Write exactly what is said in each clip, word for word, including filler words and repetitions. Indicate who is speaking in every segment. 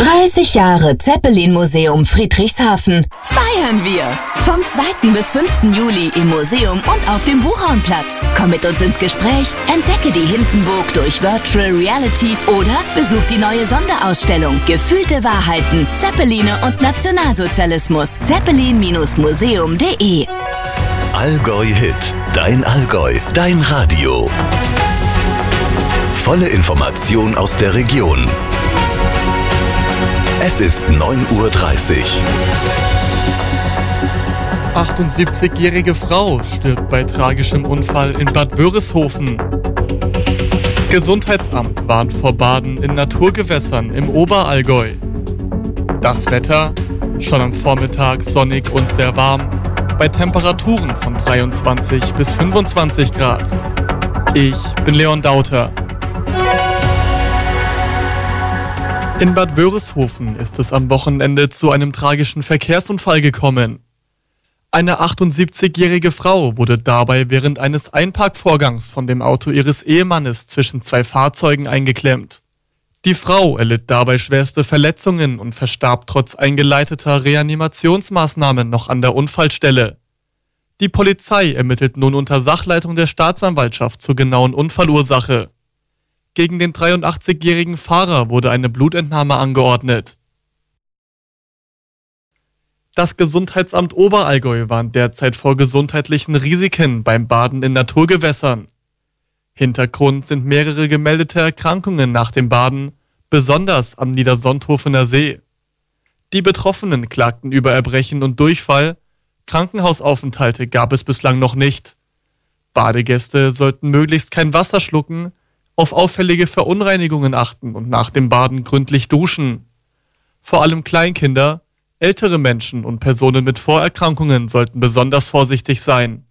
Speaker 1: dreißig Jahre Zeppelin-Museum Friedrichshafen.
Speaker 2: Feiern wir! Vom zweiten bis fünften Juli im Museum und auf dem Buchhornplatz. Komm mit uns ins Gespräch, entdecke die Hindenburg durch Virtual Reality oder besuch die neue Sonderausstellung Gefühlte Wahrheiten, Zeppeline und Nationalsozialismus. zeppelin Museum punkt de
Speaker 3: Allgäu Hit. Dein Allgäu. Dein Radio. Volle Information aus der Region. Es ist neun Uhr dreißig.
Speaker 4: achtundsiebzigjährige Frau stirbt bei tragischem Unfall in Bad Wörishofen. Gesundheitsamt warnt vor Baden in Naturgewässern im Oberallgäu. Das Wetter? Schon am Vormittag sonnig und sehr warm, bei Temperaturen von dreiundzwanzig bis fünfundzwanzig Grad. Ich bin Leon Dauter. In Bad Wörishofen ist es am Wochenende zu einem tragischen Verkehrsunfall gekommen. Eine achtundsiebzigjährige Frau wurde dabei während eines Einparkvorgangs von dem Auto ihres Ehemannes zwischen zwei Fahrzeugen eingeklemmt. Die Frau erlitt dabei schwerste Verletzungen und verstarb trotz eingeleiteter Reanimationsmaßnahmen noch an der Unfallstelle. Die Polizei ermittelt nun unter Sachleitung der Staatsanwaltschaft zur genauen Unfallursache. Gegen den dreiundachtzigjährigen Fahrer wurde eine Blutentnahme angeordnet. Das Gesundheitsamt Oberallgäu warnt derzeit vor gesundheitlichen Risiken beim Baden in Naturgewässern. Hintergrund sind mehrere gemeldete Erkrankungen nach dem Baden, besonders am Niedersonthofener See. Die Betroffenen klagten über Erbrechen und Durchfall, Krankenhausaufenthalte gab es bislang noch nicht. Badegäste sollten möglichst kein Wasser schlucken, auf auffällige Verunreinigungen achten und nach dem Baden gründlich duschen. Vor allem Kleinkinder, ältere Menschen und Personen mit Vorerkrankungen sollten besonders vorsichtig sein.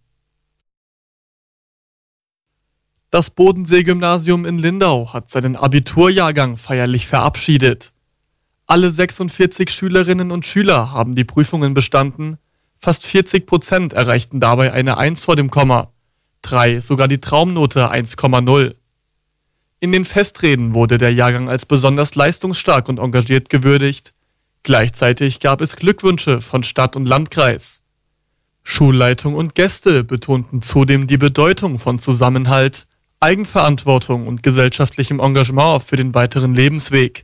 Speaker 4: Das Bodensee-Gymnasium in Lindau hat seinen Abiturjahrgang feierlich verabschiedet. Alle sechsundvierzig Schülerinnen und Schüler haben die Prüfungen bestanden, fast vierzig Prozent erreichten dabei eine eins vor dem Komma, drei sogar die Traumnote eins Komma null. In den Festreden wurde der Jahrgang als besonders leistungsstark und engagiert gewürdigt. Gleichzeitig gab es Glückwünsche von Stadt und Landkreis. Schulleitung und Gäste betonten zudem die Bedeutung von Zusammenhalt, Eigenverantwortung und gesellschaftlichem Engagement für den weiteren Lebensweg.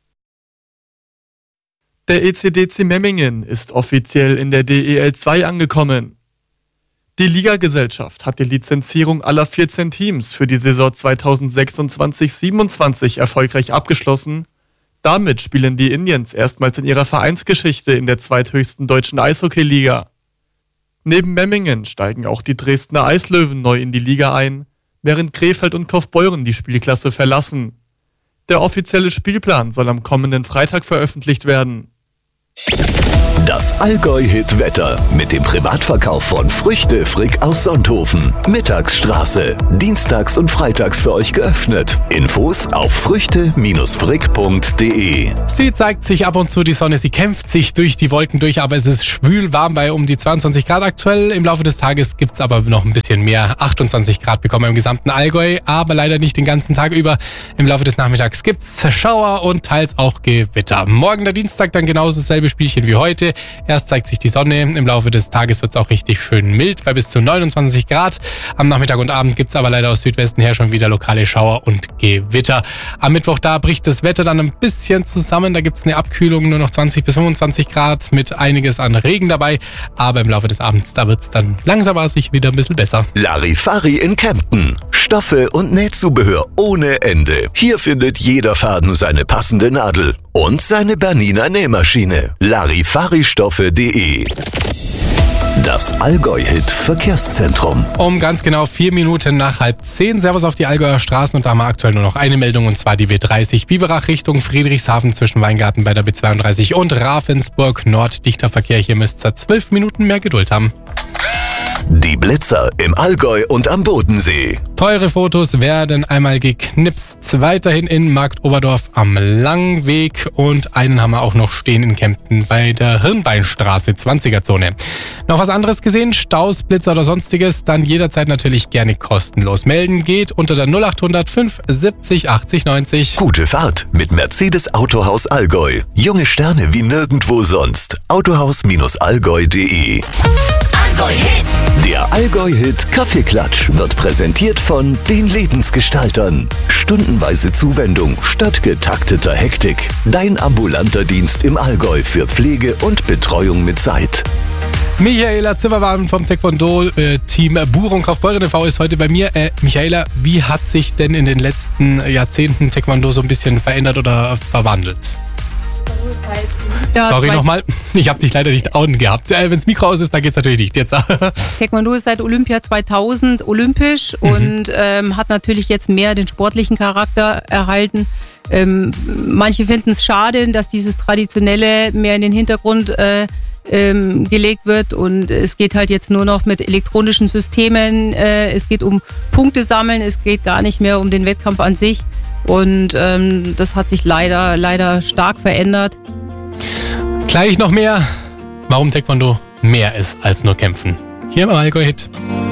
Speaker 4: Der E C D C Memmingen ist offiziell in der D E L zwei angekommen. Die Ligagesellschaft hat die Lizenzierung aller vierzehn Teams für die Saison zweitausendsechsundzwanzig siebenundzwanzig erfolgreich abgeschlossen. Damit spielen die Indians erstmals in ihrer Vereinsgeschichte in der zweithöchsten deutschen Eishockeyliga. Neben Memmingen steigen auch die Dresdner Eislöwen neu in die Liga ein, während Krefeld und Kaufbeuren die Spielklasse verlassen. Der offizielle Spielplan soll am kommenden Freitag veröffentlicht werden.
Speaker 3: Das Allgäu-Hit-Wetter mit dem Privatverkauf von Früchte Frick aus Sonthofen. Mittagsstraße. Dienstags und freitags für euch geöffnet. Infos auf früchte Frick punkt de.
Speaker 5: Sie zeigt sich ab und zu die Sonne. Sie kämpft sich durch die Wolken durch, aber es ist schwül warm bei um die zweiundzwanzig Grad aktuell. Im Laufe des Tages gibt es aber noch ein bisschen mehr. achtundzwanzig Grad bekommen wir im gesamten Allgäu, aber leider nicht den ganzen Tag über. Im Laufe des Nachmittags gibt es Schauer und teils auch Gewitter. Morgen der Dienstag dann genauso dasselbe Spielchen wie heute. Erst zeigt sich die Sonne, im Laufe des Tages wird es auch richtig schön mild bei bis zu neunundzwanzig Grad. Am Nachmittag und Abend gibt es aber leider aus Südwesten her schon wieder lokale Schauer und Gewitter. Am Mittwoch da bricht das Wetter dann ein bisschen zusammen, da gibt es eine Abkühlung, nur noch zwanzig bis fünfundzwanzig Grad mit einiges an Regen dabei. Aber im Laufe des Abends, da wird es dann langsam sich wieder ein bisschen besser.
Speaker 3: Larifari in Kempten. Stoffe und Nähzubehör ohne Ende. Hier findet jeder Faden seine passende Nadel und seine Bernina Nähmaschine. Larifari-Stoffe punkt de. Das Allgäu-Hit Verkehrszentrum.
Speaker 5: Um ganz genau vier Minuten nach halb zehn. Servus auf die Allgäuer Straßen und da haben wir aktuell nur noch eine Meldung und zwar die W dreißig Biberach Richtung Friedrichshafen zwischen Weingarten bei der B zweiunddreißig und Ravensburg Nord. Dichter Verkehr, hier müsst ihr zwölf Minuten mehr Geduld haben.
Speaker 3: Die Blitzer im Allgäu und am Bodensee.
Speaker 5: Teure Fotos werden einmal geknipst. Weiterhin in Marktoberdorf am Langweg und einen haben wir auch noch stehen in Kempten bei der Hirnbeinstraße, zwanziger-Zone. Noch was anderes gesehen? Staus, Blitzer oder sonstiges? Dann jederzeit natürlich gerne kostenlos. Melden geht unter der null acht hundert fünf siebzig achtzig neunzig.
Speaker 3: Gute Fahrt mit Mercedes Autohaus Allgäu. Junge Sterne wie nirgendwo sonst. autohaus Allgäu punkt de.
Speaker 2: Allgäu-Hit.
Speaker 3: Der Allgäu-Hit Kaffeeklatsch wird präsentiert von den Lebensgestaltern. Stundenweise Zuwendung statt getakteter Hektik. Dein ambulanter Dienst im Allgäu für Pflege und Betreuung mit Zeit.
Speaker 5: Michaela Zimmermann vom Taekwondo-Team Buron Kaufbeuren e V ist heute bei mir. Äh, Michaela, wie hat sich denn in den letzten Jahrzehnten Taekwondo so ein bisschen verändert oder verwandelt?
Speaker 6: Ja,
Speaker 5: Sorry nochmal, ich habe dich leider nicht on gehabt. Äh, Wenn das Mikro aus ist, dann geht's natürlich nicht. Jetzt.
Speaker 6: Taekwondo ist seit Olympia zweitausend olympisch mhm. und ähm, hat natürlich jetzt mehr den sportlichen Charakter erhalten. Ähm, manche finden es schade, dass dieses Traditionelle mehr in den Hintergrund äh, ähm, gelegt wird und es geht halt jetzt nur noch mit elektronischen Systemen. Äh, es geht um Punkte sammeln, es geht gar nicht mehr um den Wettkampf an sich. Und ähm, das hat sich leider, leider stark verändert.
Speaker 5: Gleich noch mehr, warum Taekwondo mehr ist als nur Kämpfen. Hier im Allgäu-Hit.